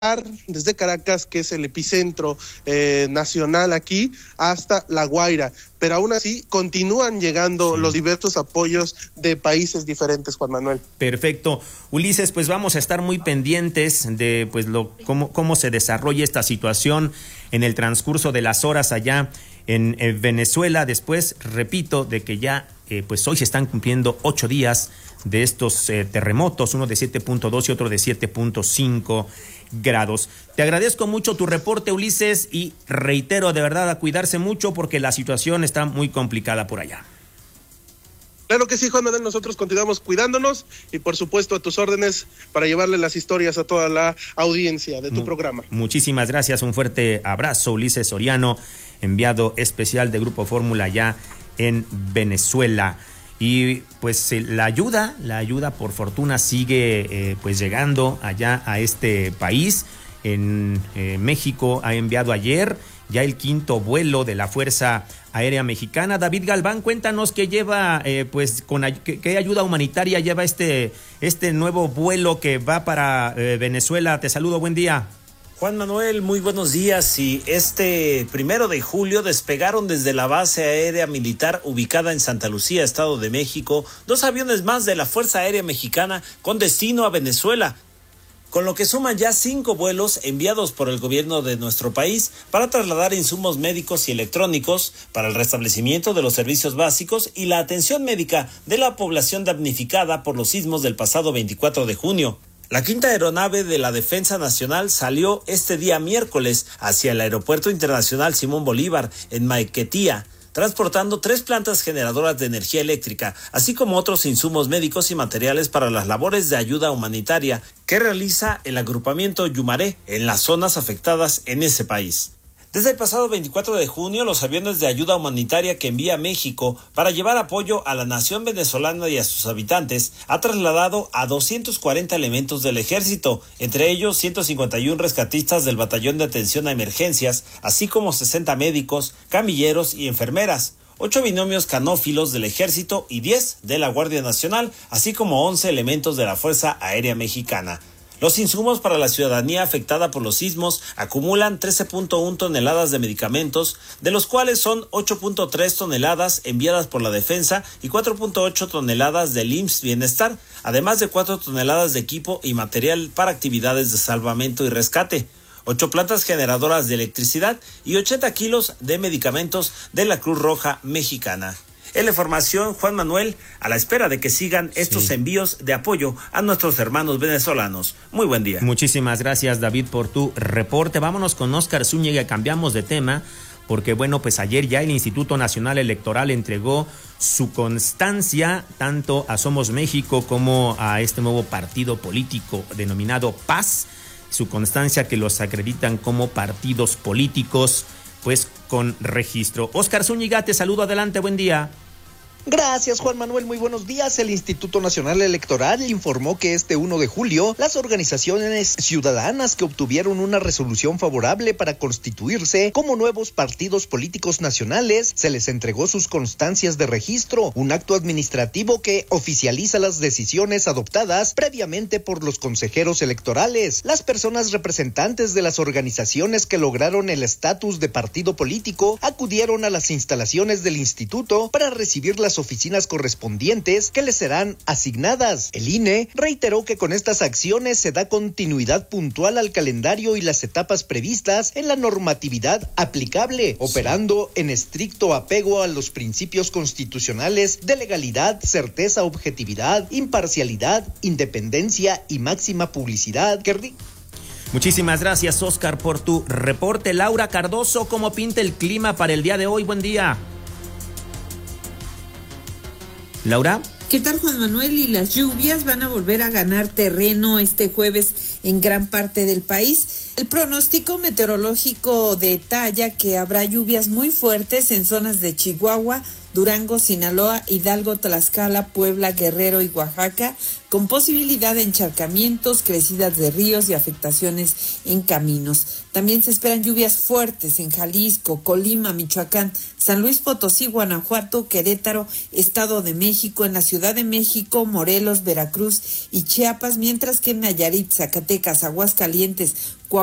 desde Caracas, que es el epicentro nacional aquí, hasta La Guaira, pero aún así continúan llegando los diversos apoyos de países diferentes, Juan Manuel. Perfecto. Ulises, pues vamos a estar muy pendientes de pues cómo se desarrolla esta situación en el transcurso de las horas allá en Venezuela. Después, repito, de que ya pues hoy se están cumpliendo 8 días de estos terremotos, uno de 7.2 y otro de 7.5 grados. Te agradezco mucho tu reporte, Ulises, y reitero de verdad a cuidarse mucho porque la situación está muy complicada por allá. Claro que sí, Juan Manuel, nosotros continuamos cuidándonos y por supuesto a tus órdenes para llevarle las historias a toda la audiencia de tu programa. Muchísimas gracias, un fuerte abrazo, Ulises Soriano, enviado especial de Grupo Fórmula allá en Venezuela. Y pues la ayuda por fortuna sigue pues llegando allá a este país. En México ha enviado ayer ya el 5º vuelo de la Fuerza Aérea Mexicana. David Galván, cuéntanos qué lleva, qué ayuda humanitaria lleva este nuevo vuelo que va para Venezuela. Te saludo, buen día. Juan Manuel, muy buenos días. Y este 1 de julio despegaron desde la base aérea militar ubicada en Santa Lucía, Estado de México, 2 aviones más de la Fuerza Aérea Mexicana con destino a Venezuela, con lo que suman ya 5 vuelos enviados por el gobierno de nuestro país para trasladar insumos médicos y electrónicos para el restablecimiento de los servicios básicos y la atención médica de la población damnificada por los sismos del pasado 24 de junio. La 5ª aeronave de la Defensa Nacional salió este día miércoles hacia el Aeropuerto Internacional Simón Bolívar en Maiquetía, transportando 3 plantas generadoras de energía eléctrica, así como otros insumos médicos y materiales para las labores de ayuda humanitaria que realiza el agrupamiento Yumaré en las zonas afectadas en ese país. Desde el pasado 24 de junio, los aviones de ayuda humanitaria que envía México para llevar apoyo a la nación venezolana y a sus habitantes ha trasladado a 240 elementos del ejército, entre ellos 151 rescatistas del Batallón de Atención a Emergencias, así como 60 médicos, camilleros y enfermeras, 8 binomios canófilos del ejército y 10 de la Guardia Nacional, así como 11 elementos de la Fuerza Aérea Mexicana. Los insumos para la ciudadanía afectada por los sismos acumulan 13.1 toneladas de medicamentos, de los cuales son 8.3 toneladas enviadas por la Defensa y 4.8 toneladas del IMSS Bienestar, además de 4 toneladas de equipo y material para actividades de salvamento y rescate, 8 plantas generadoras de electricidad y 80 kilos de medicamentos de la Cruz Roja Mexicana. En la información, Juan Manuel, a la espera de que sigan estos envíos de apoyo a nuestros hermanos venezolanos. Muy buen día. Muchísimas gracias, David, por tu reporte. Vámonos con Óscar Zúñiga, cambiamos de tema, porque bueno, pues ayer ya el Instituto Nacional Electoral entregó su constancia tanto a Somos México como a este nuevo partido político denominado Paz, su constancia que los acreditan como partidos políticos, pues con registro. Óscar Zúñiga, te saludo, adelante, buen día. Gracias, Juan Manuel, muy buenos días. El Instituto Nacional Electoral informó que este 1 de julio las organizaciones ciudadanas que obtuvieron una resolución favorable para constituirse como nuevos partidos políticos nacionales se les entregó sus constancias de registro, un acto administrativo que oficializa las decisiones adoptadas previamente por los consejeros electorales. Las personas representantes de las organizaciones que lograron el estatus de partido político acudieron a las instalaciones del instituto para recibir las oficinas correspondientes que les serán asignadas. El INE reiteró que con estas acciones se da continuidad puntual al calendario y las etapas previstas en la normatividad aplicable, operando en estricto apego a los principios constitucionales de legalidad, certeza, objetividad, imparcialidad, independencia y máxima publicidad. Muchísimas gracias, Óscar, por tu reporte. Laura Cardoso, ¿cómo pinta el clima para el día de hoy? Buen día. Laura. ¿Qué tal, Juan Manuel? Y las lluvias van a volver a ganar terreno este jueves en gran parte del país. El pronóstico meteorológico detalla que habrá lluvias muy fuertes en zonas de Chihuahua, Durango, Sinaloa, Hidalgo, Tlaxcala, Puebla, Guerrero y Oaxaca, con posibilidad de encharcamientos, crecidas de ríos y afectaciones en caminos. También se esperan lluvias fuertes en Jalisco, Colima, Michoacán, San Luis Potosí, Guanajuato, Querétaro, Estado de México, en la Ciudad de México, Morelos, Veracruz y Chiapas, mientras que en Nayarit, Zacatecas Zacatecas, Aguascalientes,